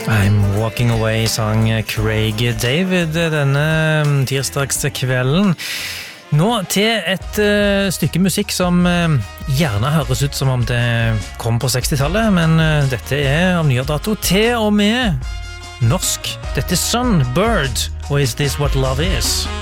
I'm Walking Away sang Craig David denne tirsdagskvelden. Nå til et stykke musikk som gjerne høres ut som om det kom på 60-tallet, men dette av nyere dato, til og med norsk. Dette Sunbird, og Is This What Love Is?